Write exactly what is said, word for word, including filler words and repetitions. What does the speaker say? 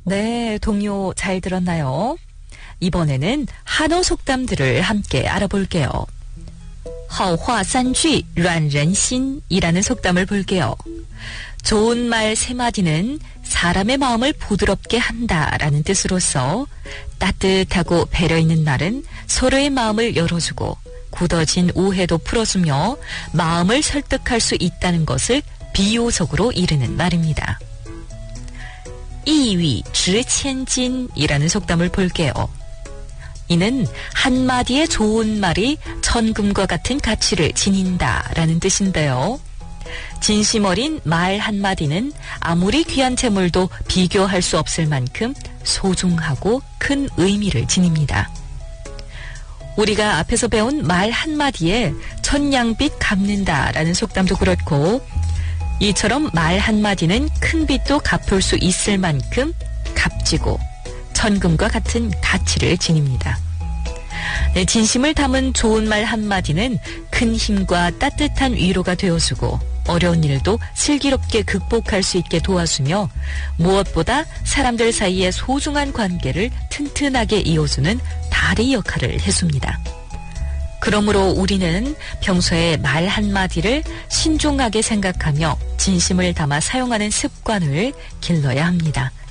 네, 동요 잘 들었나요? 이번에는 한어 속담들을 함께 알아볼게요. 好话三句软人心이라는 속담을 볼게요. 좋은 말 세 마디는 사람의 마음을 부드럽게 한다라는 뜻으로서 따뜻하고 배려 있는 말은 서로의 마음을 열어주고 굳어진 오해도 풀어주며 마음을 설득할 수 있다는 것을 비유적으로 이르는 말입니다. 이위值千金이라는 속담을 볼게요. 이는 한마디의 좋은 말이 천금과 같은 가치를 지닌다라는 뜻인데요. 진심 어린 말 한마디는 아무리 귀한 재물도 비교할 수 없을 만큼 소중하고 큰 의미를 지닙니다. 우리가 앞에서 배운 말 한마디에 천냥빚 갚는다라는 속담도 그렇고 이처럼 말 한마디는 큰 빚도 갚을 수 있을 만큼 값지고 천금과 같은 가치를 지닙니다. 네, 진심을 담은 좋은 말 한마디는 큰 힘과 따뜻한 위로가 되어주고 어려운 일도 슬기롭게 극복할 수 있게 도와주며 무엇보다 사람들 사이의 소중한 관계를 튼튼하게 이어주는 다리 역할을 해줍니다. 그러므로 우리는 평소에 말 한마디를 신중하게 생각하며 진심을 담아 사용하는 습관을 길러야 합니다.